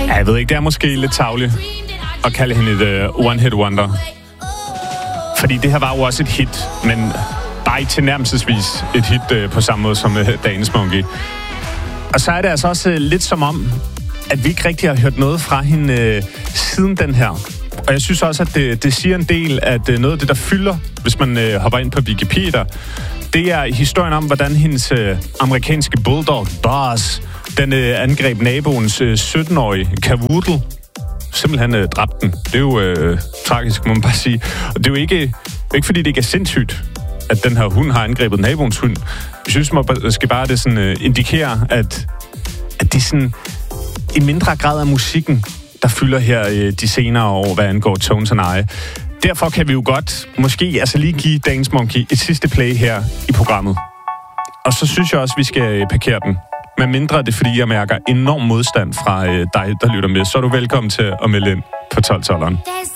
Ja, jeg ved ikke, det er måske lidt tarveligt at kalde hende et one-hit wonder. Fordi det her var jo også et hit, men bare ikke tilnærmelsesvis et hit på samme måde som Danish Monkey. Og så er det altså også lidt som om, at vi ikke rigtig har hørt noget fra hende siden den her. Og jeg synes også, at det siger en del, at noget af det, der fylder, hvis man hopper ind på Wikipedia, det er historien om, hvordan hendes amerikanske bulldog, Boss, den angreb naboens 17-årige Cavoodle. Simpelthen dræbte den. Det er jo tragisk, må man bare sige. Og det er jo ikke fordi, det ikke er sindssygt, at den her hund har angrebet naboens hund. Jeg synes måske bare, det sådan indikerer, at det sådan i mindre grad af musikken, der fylder her de senere år, hvad angår Tones and I. Derfor kan vi jo godt måske altså lige give Danish Monkey et sidste play her i programmet. Og så synes jeg også, vi skal parkere den. Men mindre det, fordi jeg mærker enorm modstand fra dig, der lytter med. Så er du velkommen til at melde ind på 12-12'eren.